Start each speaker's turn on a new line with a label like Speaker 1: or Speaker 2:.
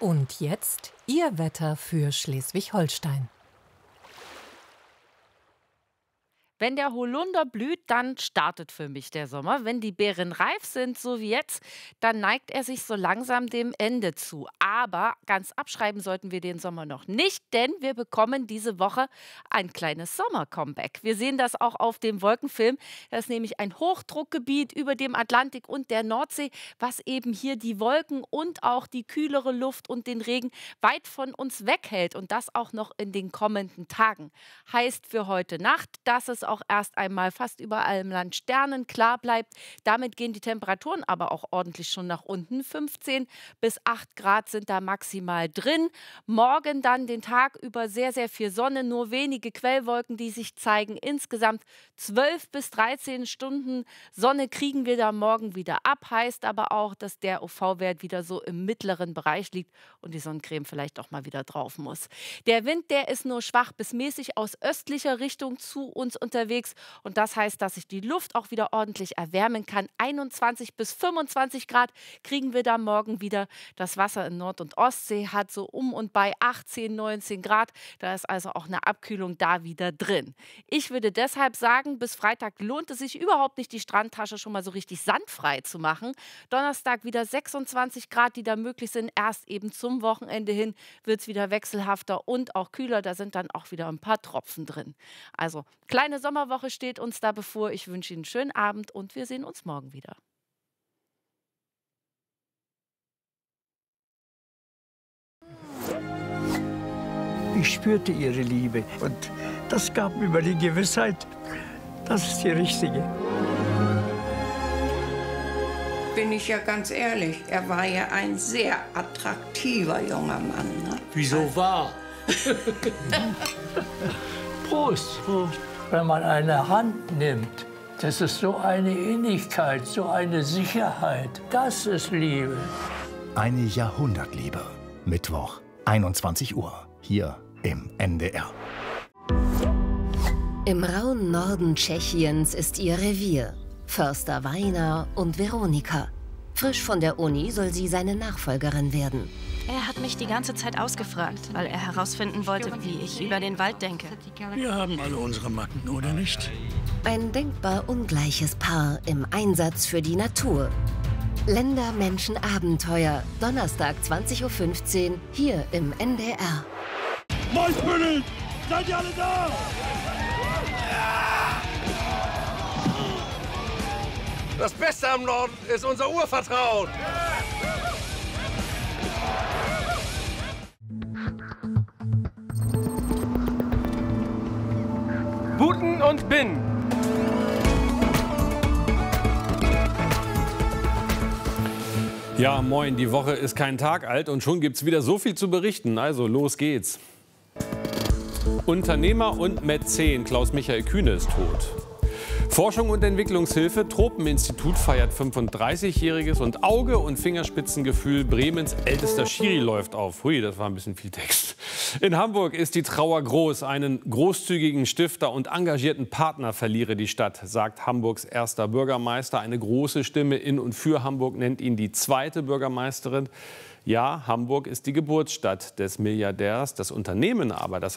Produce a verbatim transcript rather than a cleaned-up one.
Speaker 1: Und jetzt Ihr Wetter für Schleswig-Holstein.
Speaker 2: Wenn der Holunder blüht, dann startet für mich der Sommer. Wenn die Beeren reif sind, so wie jetzt, dann neigt er sich so langsam dem Ende zu. Aber ganz abschreiben sollten wir den Sommer noch nicht, denn wir bekommen diese Woche ein kleines Sommer-Comeback. Wir sehen das auch auf dem Wolkenfilm. Das ist nämlich ein Hochdruckgebiet über dem Atlantik und der Nordsee, was eben hier die Wolken und auch die kühlere Luft und den Regen weit von uns weghält. Und das auch noch in den kommenden Tagen. Heißt für heute Nacht, dass es auch erst einmal fast überall im Land sternenklar bleibt. Damit gehen die Temperaturen aber auch ordentlich schon nach unten. fünfzehn bis acht Grad sind da maximal drin. Morgen dann den Tag über sehr, sehr viel Sonne, nur wenige Quellwolken, die sich zeigen. Insgesamt zwölf bis dreizehn Stunden Sonne kriegen wir da morgen wieder ab. Heißt aber auch, dass der U V-Wert wieder so im mittleren Bereich liegt und die Sonnencreme vielleicht auch mal wieder drauf muss. Der Wind, der ist nur schwach bis mäßig aus östlicher Richtung zu uns unterwegs. Und das heißt, dass sich die Luft auch wieder ordentlich erwärmen kann. einundzwanzig bis fünfundzwanzig Grad kriegen wir da morgen wieder. Das Wasser in Nord- und Ostsee hat so um und bei achtzehn, neunzehn Grad. Da ist also auch eine Abkühlung da wieder drin. Ich würde deshalb sagen, bis Freitag lohnt es sich überhaupt nicht, die Strandtasche schon mal so richtig sandfrei zu machen. Donnerstag wieder sechsundzwanzig Grad, die da möglich sind. Erst eben zum Wochenende hin wird es wieder wechselhafter und auch kühler. Da sind dann auch wieder ein paar Tropfen drin. Also kleine Sommerwoche steht uns da bevor. Ich wünsche Ihnen einen schönen Abend und wir sehen uns morgen wieder.
Speaker 3: Ich spürte ihre Liebe und das gab mir die Gewissheit, das ist die richtige.
Speaker 4: Bin ich ja ganz ehrlich, er war ja ein sehr attraktiver junger Mann. Ne?
Speaker 5: Wieso war?
Speaker 3: Prost. Prost. Wenn man eine Hand nimmt, das ist so eine Innigkeit, so eine Sicherheit. Das ist Liebe.
Speaker 6: Eine Jahrhundertliebe. Mittwoch, einundzwanzig Uhr. Hier im N D R.
Speaker 7: Im rauen Norden Tschechiens ist ihr Revier. Förster Weiner und Veronika. Frisch von der Uni soll sie seine Nachfolgerin werden.
Speaker 8: Er hat mich die ganze Zeit ausgefragt, weil er herausfinden wollte, wie ich über den Wald denke.
Speaker 5: Wir haben alle unsere Macken, oder nicht?
Speaker 7: Ein denkbar ungleiches Paar im Einsatz für die Natur. Länder, Menschen, Abenteuer. Donnerstag zwanzig Uhr fünfzehn hier im N D R.
Speaker 5: Maisbündel! Seid ihr alle da?
Speaker 9: Das Beste am Norden ist unser Urvertrauen.
Speaker 10: Buten und Bin.
Speaker 11: Ja, moin, die Woche ist kein Tag alt und schon gibt's wieder so viel zu berichten. Also los geht's. Unternehmer und Mäzen Klaus-Michael Kühne ist tot. Forschung und Entwicklungshilfe Tropeninstitut feiert fünfunddreißigjähriges und Auge- und Fingerspitzengefühl Bremens ältester Schiri läuft auf. Hui, das war ein bisschen viel Text. In Hamburg ist die Trauer groß. Einen großzügigen Stifter und engagierten Partner verliere die Stadt, sagt Hamburgs erster Bürgermeister. Eine große Stimme in und für Hamburg nennt ihn die zweite Bürgermeisterin. Ja, Hamburg ist die Geburtsstadt des Milliardärs. Das Unternehmen aber, das